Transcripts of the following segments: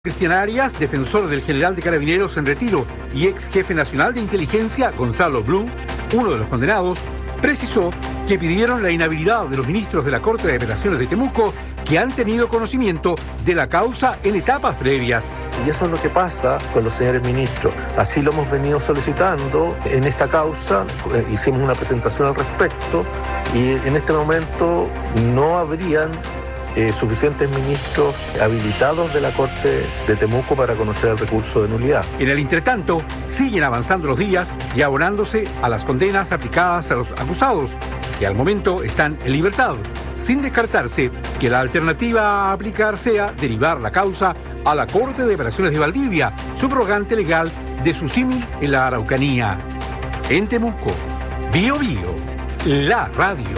Cristian Arias, defensor del general de Carabineros en retiro y ex jefe nacional de inteligencia, Gonzalo Blum, uno de los condenados, precisó que pidieron la inhabilidad de los ministros de la Corte de Apelaciones de Temuco que han tenido conocimiento de la causa en etapas previas. Y eso es lo que pasa con los señores ministros. Así lo hemos venido solicitando en esta causa, hicimos una presentación al respecto y en este momento no habrían suficientes ministros habilitados de la Corte de Temuco para conocer el recurso de nulidad. En el entretanto, siguen avanzando los días y abonándose a las condenas aplicadas a los acusados, que al momento están en libertad, sin descartarse que la alternativa a aplicar sea derivar la causa a la Corte de Apelaciones de Valdivia, subrogante legal de su símil en la Araucanía. En Temuco, Bío Bío, la radio.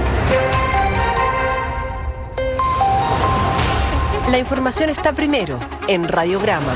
La información está primero en Radiograma.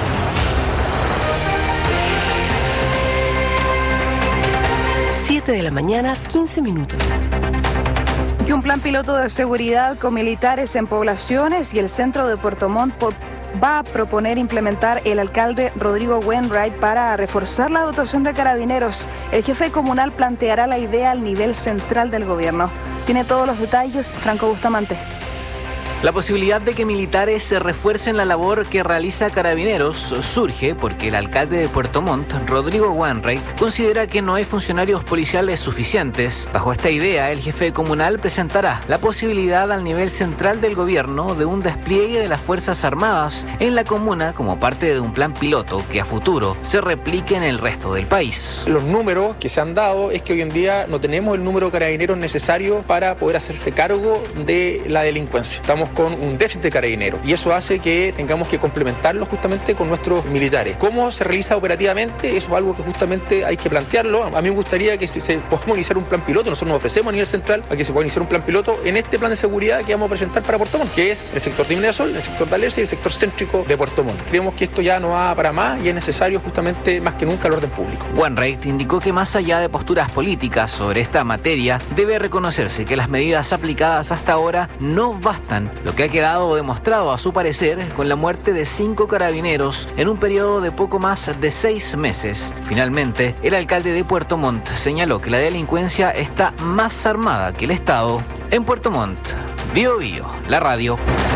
7 de la mañana, 15 minutos. Y un plan piloto de seguridad con militares en poblaciones y el centro de Puerto Montt va a proponer implementar el alcalde Rodrigo Wainwright para reforzar la dotación de carabineros. El jefe comunal planteará la idea al nivel central del gobierno. Tiene todos los detalles Franco Bustamante. La posibilidad de que militares se refuercen la labor que realiza Carabineros surge porque el alcalde de Puerto Montt, Rodrigo Wainwright, considera que no hay funcionarios policiales suficientes. Bajo esta idea, el jefe comunal presentará la posibilidad al nivel central del gobierno de un despliegue de las Fuerzas Armadas en la comuna como parte de un plan piloto que a futuro se replique en el resto del país. Los números que se han dado es que hoy en día no tenemos el número de carabineros necesario para poder hacerse cargo de la delincuencia. Estamos con un déficit de carabineros y eso hace que tengamos que complementarlo justamente con nuestros militares. ¿Cómo se realiza operativamente? Eso es algo que justamente hay que plantearlo. A mí me gustaría que se podamos iniciar un plan piloto. Nosotros nos ofrecemos a nivel central a que se pueda iniciar un plan piloto en este plan de seguridad que vamos a presentar para Puerto Montt, que es el sector de Mirasol, el sector de Alerce y el sector céntrico de Puerto Montt. Creemos que esto ya no va para más y es necesario justamente más que nunca el orden público. Wainwright indicó que más allá de posturas políticas sobre esta materia, debe reconocerse que las medidas aplicadas hasta ahora no bastan, lo que ha quedado demostrado a su parecer con la muerte de 5 carabineros en un periodo de poco más de 6 meses. Finalmente, el alcalde de Puerto Montt señaló que la delincuencia está más armada que el Estado. En Puerto Montt, Bío Bío, la radio.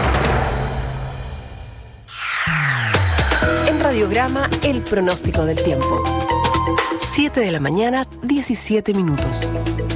En Radiograma, el pronóstico del tiempo. 7 de la mañana, 17 minutos.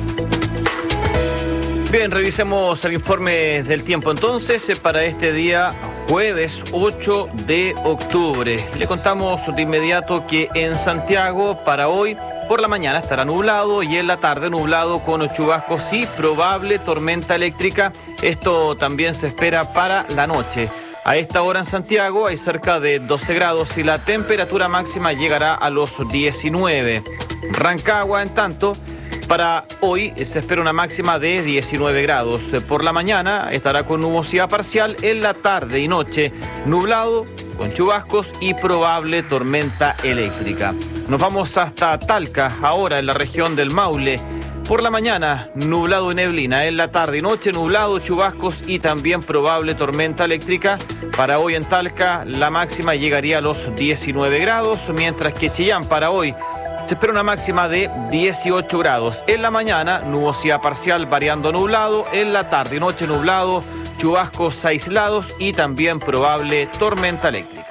Bien, revisemos el informe del tiempo entonces para este día jueves 8 de octubre. Le contamos de inmediato que en Santiago para hoy por la mañana estará nublado y en la tarde nublado con chubascos y probable tormenta eléctrica. Esto también se espera para la noche. A esta hora en Santiago hay cerca de 12 grados y la temperatura máxima llegará a los 19. Rancagua, en tanto, para hoy se espera una máxima de 19 grados. Por la mañana estará con nubosidad parcial, en la tarde y noche nublado, con chubascos y probable tormenta eléctrica. Nos vamos hasta Talca, ahora en la región del Maule. Por la mañana, nublado y neblina. En la tarde y noche, nublado, chubascos y también probable tormenta eléctrica. Para hoy en Talca, la máxima llegaría a los 19 grados, mientras que Chillán para hoy se espera una máxima de 18 grados. En la mañana, nubosidad parcial variando nublado. En la tarde y noche, nublado, chubascos aislados y también probable tormenta eléctrica.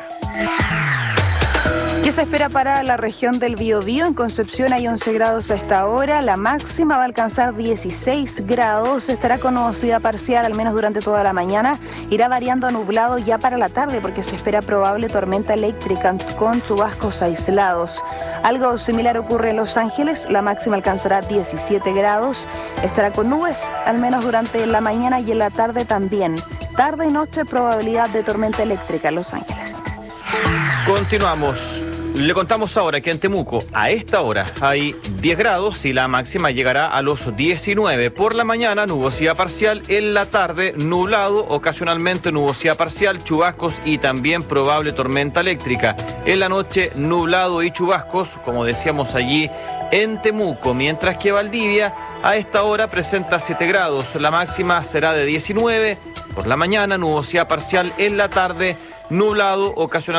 ¿Qué se espera para la región del Biobío? En Concepción hay 11 grados a esta hora, la máxima va a alcanzar 16 grados, estará con nubosidad parcial al menos durante toda la mañana, irá variando a nublado ya para la tarde porque se espera probable tormenta eléctrica con chubascos aislados. Algo similar ocurre en Los Ángeles, la máxima alcanzará 17 grados, estará con nubes al menos durante la mañana y en la tarde también. Tarde y noche probabilidad de tormenta eléctrica en Los Ángeles. Continuamos. Le contamos ahora que en Temuco a esta hora hay 10 grados y la máxima llegará a los 19. Por la mañana nubosidad parcial, en la tarde nublado, ocasionalmente nubosidad parcial, chubascos y también probable tormenta eléctrica. En la noche nublado y chubascos, como decíamos allí en Temuco, mientras que Valdivia a esta hora presenta 7 grados, la máxima será de 19. Por la mañana nubosidad parcial, en la tarde nublado, ocasionalmente